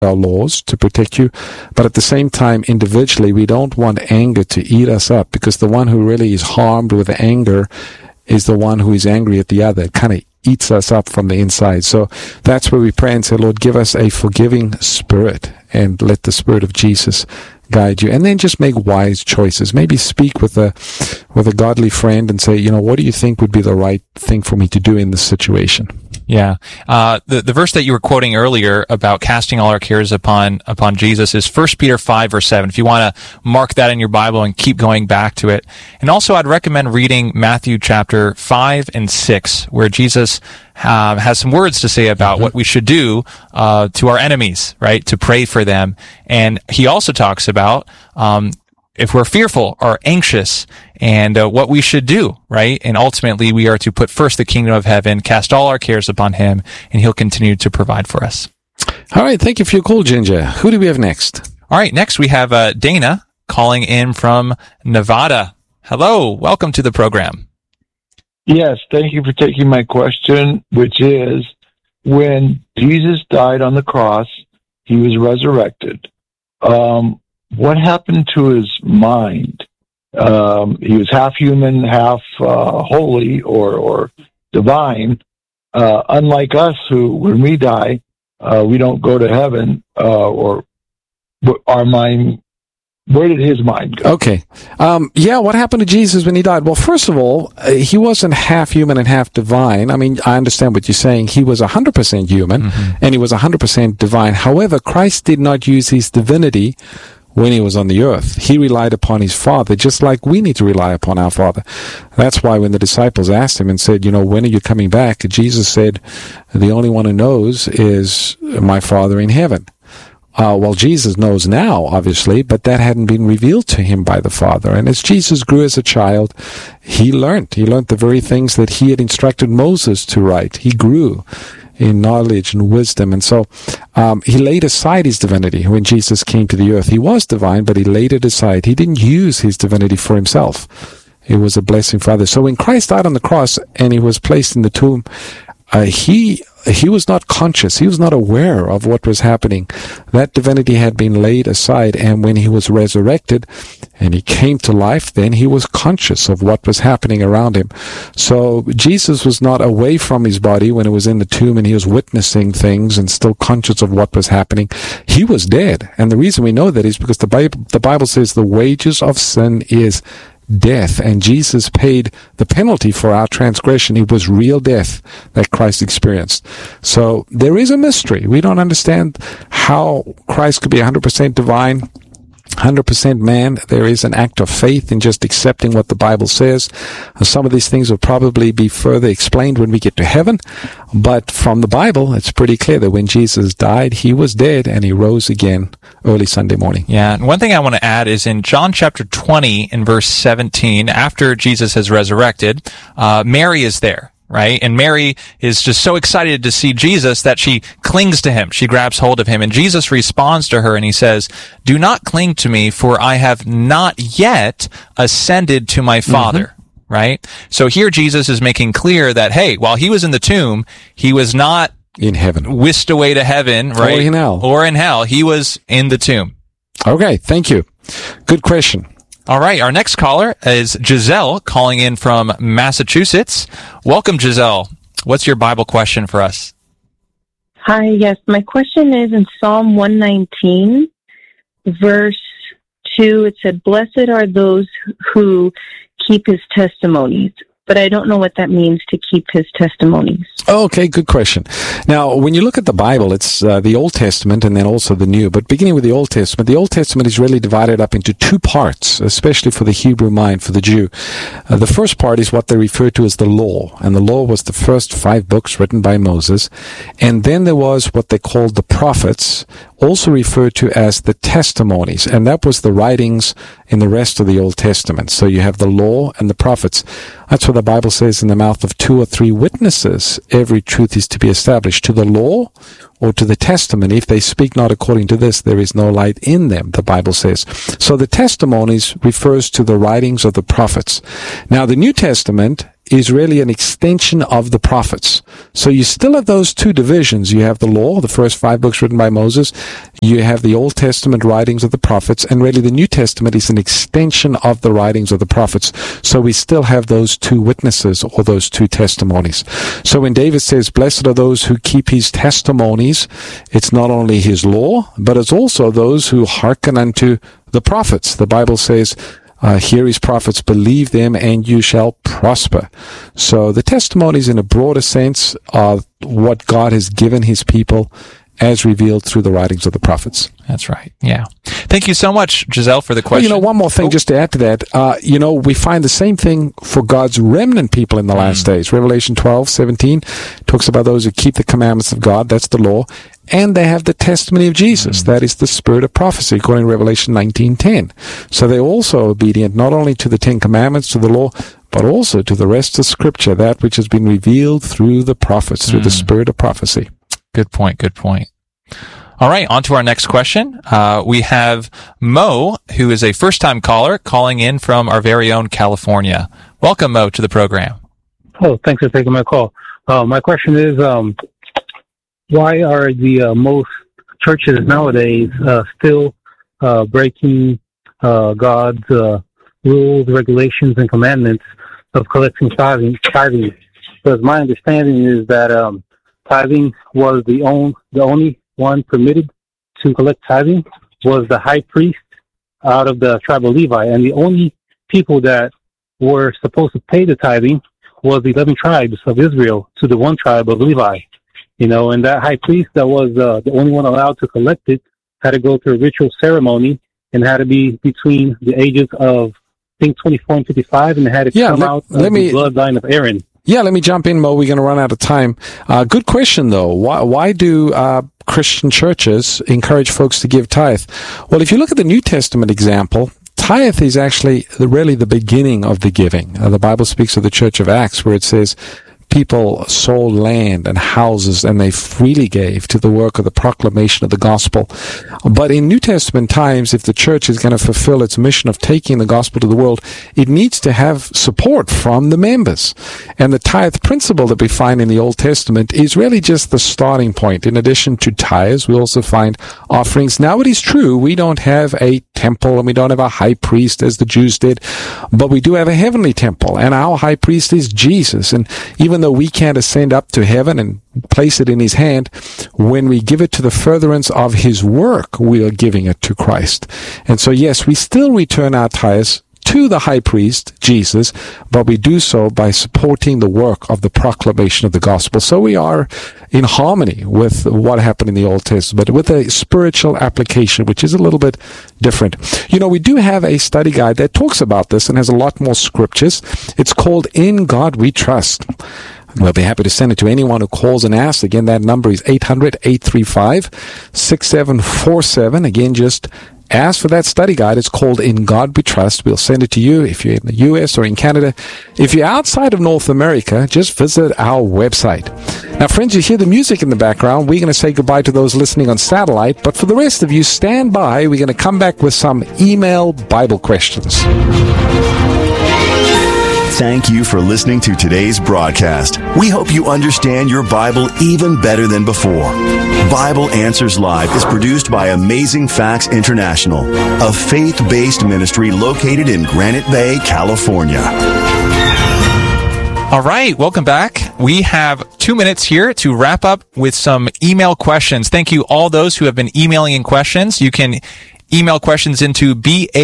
our laws to protect you, but at the same time, individually, we don't want anger to eat us up, because the one who really is harmed with anger is the one who is angry at the other. It kind of eats us up from the inside. So that's where we pray and say, Lord, give us a forgiving spirit, and let the Spirit of Jesus guide you. And then just make wise choices. Maybe speak with a godly friend and say, what do you think would be the right thing for me to do in this situation? Yeah. The verse that you were quoting earlier about casting all our cares upon Jesus is 1 Peter 5, verse 7. If you want to mark that in your Bible and keep going back to it. And also, I'd recommend reading Matthew chapter 5 and 6, where Jesus has some words to say about what we should do to our enemies, right? To pray for them. And he also talks about if we're fearful or anxious, and what we should do, right? And ultimately, we are to put first the kingdom of heaven, cast all our cares upon him, and he'll continue to provide for us. All right. Thank you for your call, Ginger. Who do we have next? All right. Next, we have Dana calling in from Nevada. Hello. Welcome to the program. Yes. Thank you for taking my question, which is, when Jesus died on the cross, he was resurrected. What happened to his mind? He was half human, half holy or divine. Unlike us, who when we die, we don't go to heaven. Or our mind. Where did his mind go? Okay. What happened to Jesus when he died? Well, first of all, he wasn't half human and half divine. I mean, I understand what you're saying. He was 100% human, and he was 100% divine. However, Christ did not use his divinity when he was on the earth. He relied upon his Father, just like we need to rely upon our Father. That's why when the disciples asked him and said, when are you coming back? Jesus said, the only one who knows is my Father in heaven. Well, Jesus knows now, obviously, but that hadn't been revealed to him by the Father. And as Jesus grew as a child, he learned the very things that he had instructed Moses to write. He grew in knowledge and wisdom. And so he laid aside his divinity when Jesus came to the earth. He was divine, but he laid it aside. He didn't use his divinity for himself. It was a blessing for others. So when Christ died on the cross and he was placed in the tomb, he was not conscious. He was not aware of what was happening. That divinity had been laid aside, and when he was resurrected and he came to life, then he was conscious of what was happening around him. So Jesus was not away from his body when it was in the tomb and he was witnessing things and still conscious of what was happening. He was dead. And the reason we know that is because the Bible says the wages of sin is death, and Jesus paid the penalty for our transgression. It was real death that Christ experienced. So there is a mystery. We don't understand how Christ could be 100% divine, 100% man. There is an act of faith in just accepting what the Bible says. Some of these things will probably be further explained when we get to heaven, but from the Bible, it's pretty clear that when Jesus died, he was dead and he rose again early Sunday morning. Yeah, and one thing I want to add is in John chapter 20 in verse 17, after Jesus has resurrected, Mary is there. Right? And Mary is just so excited to see Jesus that she clings to him. She grabs hold of him. And Jesus responds to her and he says, "Do not cling to me, for I have not yet ascended to my Father." Right? So here Jesus is making clear that, hey, while he was in the tomb, he was not in heaven, whisked away to heaven, right? Or in hell. He was in the tomb. Okay. Thank you. Good question. All right, our next caller is Giselle calling in from Massachusetts. Welcome, Giselle. What's your Bible question for us? Hi, yes. My question is in Psalm 119, verse 2. It said, "Blessed are those who keep his testimonies." But I don't know what that means, to keep his testimonies. Okay, good question. Now, when you look at the Bible, it's the Old Testament and then also the New. But beginning with the Old Testament is really divided up into two parts, especially for the Hebrew mind, for the Jew. The first part is what they refer to as the Law. And the Law was the first 5 books written by Moses. And then there was what they called the prophets, also referred to as the testimonies. And that was the writings in the rest of the Old Testament. So you have the Law and the prophets. That's what the Bible says, in the mouth of 2 or 3 witnesses, every truth is to be established. To the law or to the testimony, if they speak not according to this, there is no light in them, the Bible says. So the testimonies refers to the writings of the prophets. Now the New Testament is really an extension of the prophets. So you still have those two divisions. You have the law, the first 5 books written by Moses. You have the Old Testament writings of the prophets, and really the New Testament is an extension of the writings of the prophets. So we still have those two witnesses or those two testimonies. So when David says, blessed are those who keep his testimonies, it's not only his law, but it's also those who hearken unto the prophets. The Bible says, hear his prophets, believe them, and you shall prosper. So the testimonies in a broader sense are what God has given his people as revealed through the writings of the prophets. That's right. Yeah. Thank you so much, Giselle, for the question. Well, one more thing just to add to that. We find the same thing for God's remnant people in the last days. Revelation 12:17 talks about those who keep the commandments of God. That's the law. And they have the testimony of Jesus. That is the spirit of prophecy, according to Revelation 19:10. So they're also obedient not only to the 10 commandments, to the law, but also to the rest of Scripture, that which has been revealed through the prophets, through the spirit of prophecy. Good point. Good point. All right, on to our next question. We have Mo, who is a first-time caller, calling in from our very own California. Welcome, Mo, to the program. Oh, thanks for taking my call. My question is, why are the most churches nowadays still breaking God's rules, regulations, and commandments of collecting tithing? Because my understanding is that tithing was the only one permitted to collect tithing was the high priest out of the tribe of Levi, and the only people that were supposed to pay the tithing was the 11 tribes of Israel to the one tribe of Levi. And that high priest that was the only one allowed to collect it had to go through a ritual ceremony and had to be between the ages of, I think, 24 and 55, and had to come out of the bloodline of Aaron. Yeah, let me jump in, Mo. We're going to run out of time. Good question, though. Why do Christian churches encourage folks to give tithe? Well, if you look at the New Testament example, tithe is actually really the beginning of the giving. The Bible speaks of the Church of Acts, where it says people sold land and houses, and they freely gave to the work of the proclamation of the gospel. But in New Testament times, if the church is going to fulfill its mission of taking the gospel to the world, it needs to have support from the members. And the tithe principle that we find in the Old Testament is really just the starting point. In addition to tithes, we also find offerings. Now, it is true, we don't have a temple and we don't have a high priest as the Jews did, but we do have a heavenly temple, and our high priest is Jesus. And even though we can't ascend up to heaven and place it in his hand, when we give it to the furtherance of his work, we are giving it to Christ. And so, yes, we still return our tithes to the high priest, Jesus, but we do so by supporting the work of the proclamation of the gospel. So we are in harmony with what happened in the Old Testament, with a spiritual application, which is a little bit different. We do have a study guide that talks about this and has a lot more scriptures. It's called In God We Trust. We'll be happy to send it to anyone who calls and asks. Again, that number is 800-835-6747. Again, just ask for that study guide. It's called In God We Trust. We'll send it to you if you're in the U.S. or in Canada. If you're outside of North America, just visit our website. Now, friends, you hear the music in the background. We're going to say goodbye to those listening on satellite. But for the rest of you, stand by. We're going to come back with some email Bible questions. Thank you for listening to today's broadcast. We hope you understand your Bible even better than before. Bible Answers Live is produced by Amazing Facts International, a faith-based ministry located in Granite Bay, California. All right, welcome back. We have 2 minutes here to wrap up with some email questions. Thank you all those who have been emailing in questions. You can email questions into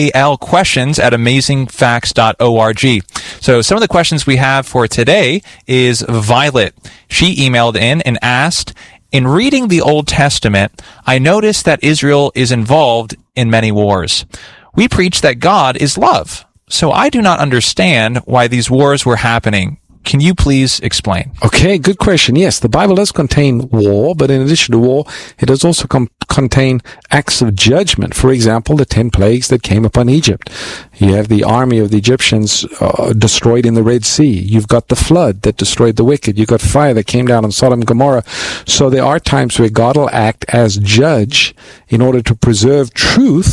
balquestions@amazingfacts.org. So some of the questions we have for today is Violet. She emailed in and asked, in reading the Old Testament, I noticed that Israel is involved in many wars. We preach that God is love, so I do not understand why these wars were happening. Can you please explain? Okay, good question. Yes, the Bible does contain war, but in addition to war, it does also contain acts of judgment. For example, the 10 plagues that came upon Egypt. You have the army of the Egyptians destroyed in the Red Sea. You've got the flood that destroyed the wicked. You've got fire that came down on Sodom and Gomorrah. So there are times where God will act as judge in order to preserve truth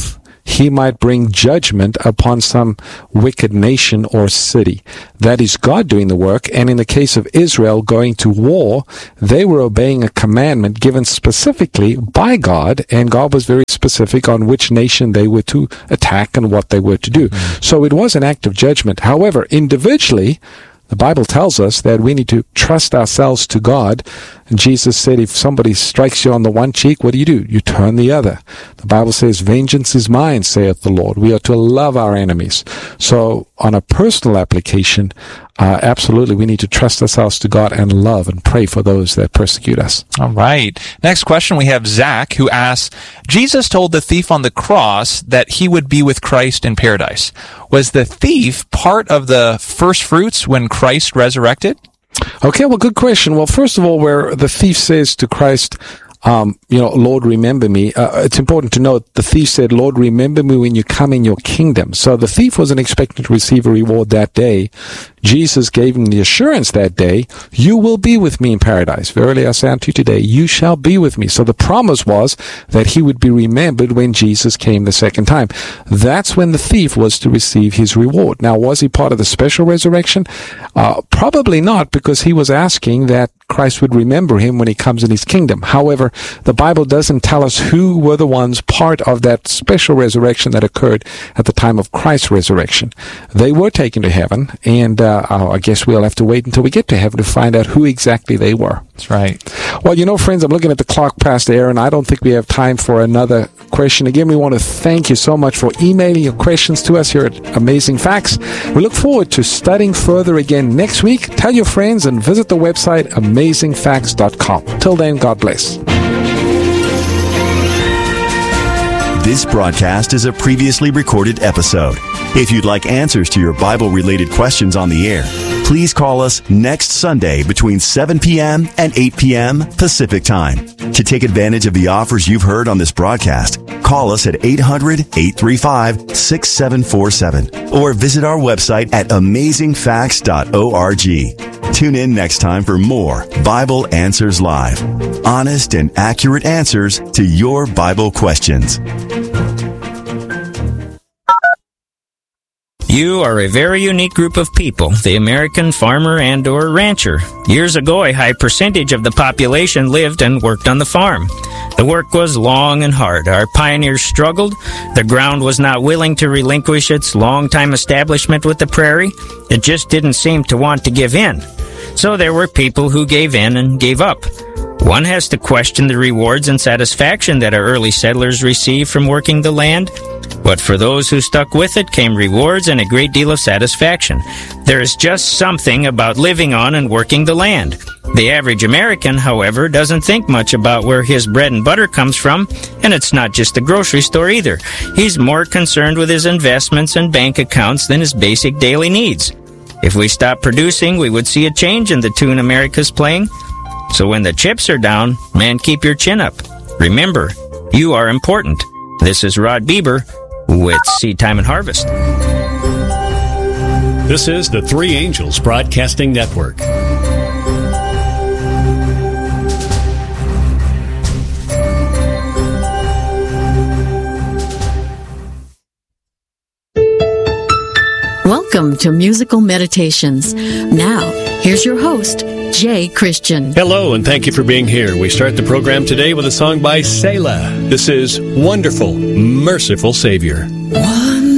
he might bring judgment upon some wicked nation or city. That is God doing the work, and in the case of Israel going to war, they were obeying a commandment given specifically by God, and God was very specific on which nation they were to attack and what they were to do. So it was an act of judgment. However, individually, the Bible tells us that we need to trust ourselves to God. And Jesus said, if somebody strikes you on the one cheek, what do? You turn the other. The Bible says, vengeance is mine, saith the Lord. We are to love our enemies. So on a personal application, absolutely, we need to trust ourselves to God and love and pray for those that persecute us. All right. Next question, we have Zach, who asks, Jesus told the thief on the cross that he would be with Christ in paradise. Was the thief part of the first fruits when Christ resurrected? Okay, well, good question. Well, first of all, where the thief says to Christ, Lord, remember me. It's important to note the thief said, Lord, remember me when you come in your kingdom. So the thief wasn't expecting to receive a reward that day. Jesus gave him the assurance that day, you will be with me in paradise. Verily I say unto you today, you shall be with me. So the promise was that he would be remembered when Jesus came the second time. That's when the thief was to receive his reward. Now, was he part of the special resurrection? Probably not, because he was asking that Christ would remember him when he comes in his kingdom. However, the Bible doesn't tell us who were the ones part of that special resurrection that occurred at the time of Christ's resurrection. They were taken to heaven, and I guess we'll have to wait until we get to heaven to find out who exactly they were. That's right. Well, friends, I'm looking at the clock, Pastor Aaron. I don't think we have time for another question. Again, we want to thank you so much for emailing your questions to us here at Amazing Facts. We look forward to studying further again next week. Tell your friends and visit the website amazingfacts.com. Till then, God bless. This broadcast is a previously recorded episode. If you'd like answers to your Bible-related questions on the air, please call us next Sunday between 7 p.m. and 8 p.m. Pacific Time. To take advantage of the offers you've heard on this broadcast, call us at 800-835-6747 or visit our website at amazingfacts.org. Tune in next time for more Bible Answers Live. Honest and accurate answers to your Bible questions. You are a very unique group of people, the American farmer and or rancher. Years ago, a high percentage of the population lived and worked on the farm. The work was long and hard. Our pioneers struggled. The ground was not willing to relinquish its long-time establishment with the prairie. It just didn't seem to want to give in. So there were people who gave in and gave up. One has to question the rewards and satisfaction that our early settlers received from working the land. But for those who stuck with it came rewards and a great deal of satisfaction. There is just something about living on and working the land. The average American, however, doesn't think much about where his bread and butter comes from, and it's not just the grocery store either. He's more concerned with his investments and bank accounts than his basic daily needs. If we stopped producing, we would see a change in the tune America's playing. So when the chips are down, man, keep your chin up. Remember, you are important. This is Rod Bieber with Seed Time and Harvest. This is the Three Angels Broadcasting Network. Welcome to Musical Meditations. Now, here's your host, Jay Christian. Hello, and thank you for being here. We start the program today with a song by Selah. This is Wonderful, Merciful Savior. What?